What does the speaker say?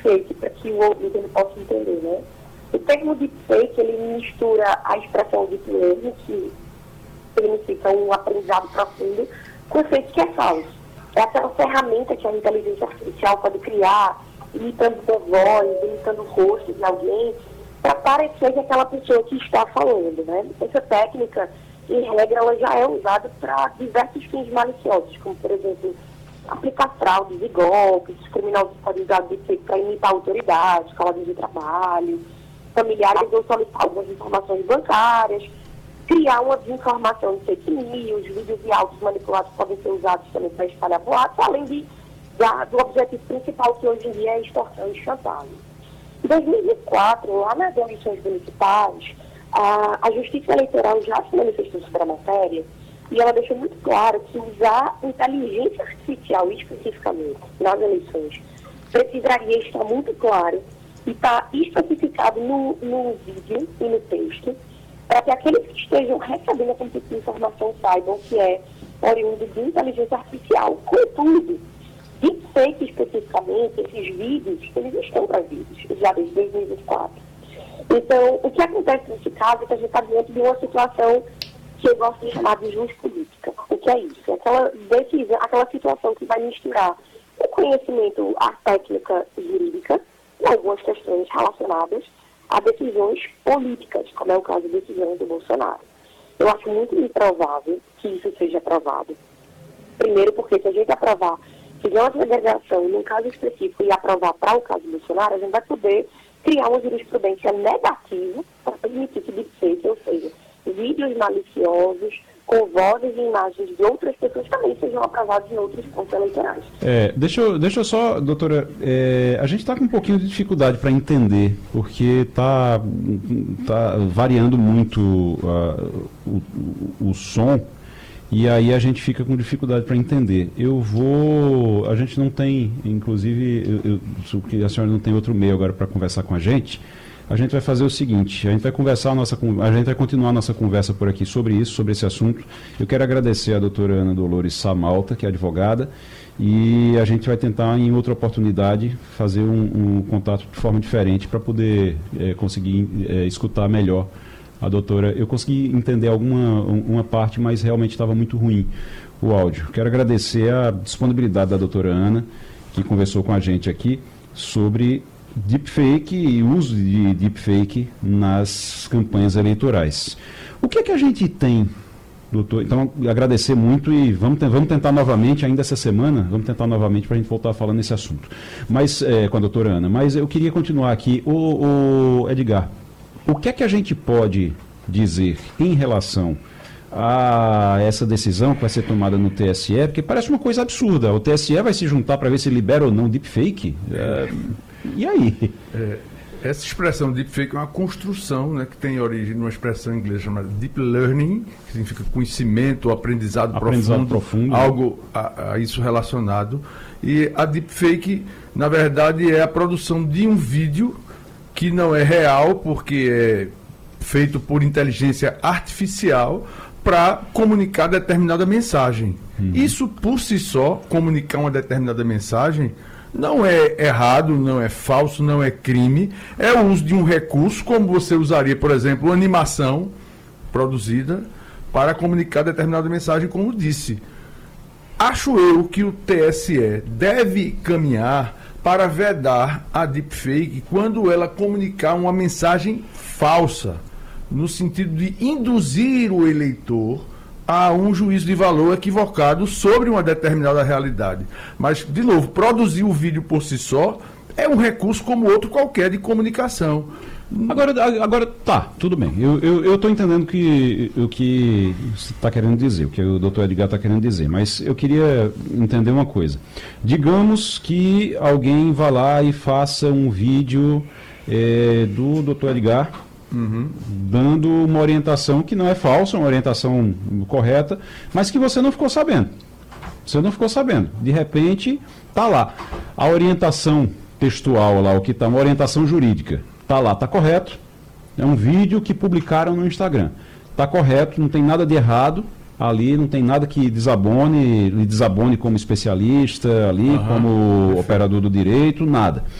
deepfake, para que o ouvido ele possa entender, né? O termo deepfake, ele mistura a expressão deep learning, que significa um aprendizado profundo, com o efeito que é falso. É aquela ferramenta que a inteligência artificial pode criar, imitando a voz, imitando o rosto de alguém, para parecer que aquela pessoa que está falando, né? Essa técnica, em regra, ela já é usada para diversos fins maliciosos, como, por exemplo, aplicar fraudes e golpes. Os criminosos podem usar deepfake para imitar autoridades, colegas de trabalho, familiares ou solicitar algumas informações bancárias, criar uma desinformação de fake news, vídeos e áudios manipulados podem ser usados também para espalhar boatos, além do objetivo principal, que hoje em dia é extorsão e chantagem. Em 2004, lá nas eleições municipais, a Justiça Eleitoral já se manifestou sobre a matéria e ela deixou muito claro que usar inteligência artificial especificamente nas eleições precisaria estar muito claro e estar especificado no vídeo e no texto, para que aqueles que estejam recebendo essa tipo de informação saibam que é oriundo de inteligência artificial. Contudo, deepfake especificamente, esses vídeos, eles estão previstos já desde 2024. Então, o que acontece nesse caso é que a gente está diante de uma situação que eu gosto de chamar de justa política. O que é isso? É aquela decisão, aquela situação que vai misturar o conhecimento, a técnica jurídica, e algumas questões relacionadas a decisões políticas, como é o caso da decisão do Bolsonaro. Eu acho muito improvável que isso seja aprovado. Primeiro porque se a gente aprovar, fizer uma segregação num caso específico e aprovar para o caso do Bolsonaro, a gente vai poder criar uma jurisprudência negativa para permitir que deepfake, ou seja, vídeos maliciosos com vozes e imagens de outras pessoas também sejam aprovados em outros pontos eleitorais. Deixa eu só, doutora, a gente está com um pouquinho de dificuldade para entender, porque está variando muito o som, e aí a gente fica com dificuldade para entender. A gente não tem, inclusive, a senhora não tem outro meio agora para conversar com a gente vai fazer o seguinte, a gente vai continuar a nossa conversa por aqui sobre isso, sobre esse assunto. Eu quero agradecer a doutora Ana Dolores Samalta, que é advogada, e a gente vai tentar, em outra oportunidade, fazer um contato de forma diferente para poder conseguir escutar melhor a doutora. Eu consegui entender uma parte, mas realmente estava muito ruim o áudio. Quero agradecer a disponibilidade da doutora Ana, que conversou com a gente aqui sobre deepfake e uso de deepfake nas campanhas eleitorais. O que é que a gente tem, doutor? Então, agradecer muito e vamos tentar novamente, ainda essa semana, para a gente voltar falando nesse assunto. Mas, com a doutora Ana, mas eu queria continuar aqui. O Edgar, o que é que a gente pode dizer em relação a essa decisão que vai ser tomada no TSE? Porque parece uma coisa absurda. O TSE vai se juntar para ver se libera ou não deepfake? E aí? Essa expressão deepfake é uma construção, né, que tem origem numa expressão inglesa chamada deep learning, que significa conhecimento, aprendizado profundo, algo a isso relacionado. E a deepfake, na verdade, é a produção de um vídeo que não é real, porque é feito por inteligência artificial para comunicar determinada mensagem. Isso, por si só, comunicar uma determinada mensagem, não é errado, não é falso, não é crime. É o uso de um recurso, como você usaria, por exemplo, uma animação produzida para comunicar determinada mensagem, como disse. Acho eu que o TSE deve caminhar para vedar a deepfake quando ela comunicar uma mensagem falsa, no sentido de induzir o eleitor a um juízo de valor equivocado sobre uma determinada realidade. Mas, de novo, produzir o vídeo por si só é um recurso como outro qualquer de comunicação. Agora tá, tudo bem. Eu estou entendendo o que você está querendo dizer, o que o doutor Edgar está querendo dizer, mas eu queria entender uma coisa. Digamos que alguém vá lá e faça um vídeo do doutor Edgar, dando uma orientação que não é falsa, uma orientação correta, mas que você não ficou sabendo. Você não ficou sabendo. De repente, tá lá. A orientação textual lá, o que está, uma orientação jurídica, tá lá, tá correto. É um vídeo que publicaram no Instagram. Tá correto, não tem nada de errado ali, não tem nada que lhe desabone como especialista ali, como operador do direito, nada.